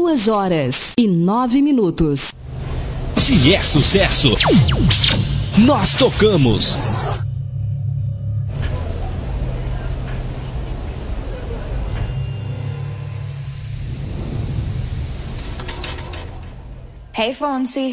2h09. Se é sucesso, nós tocamos. Hey Fonsi.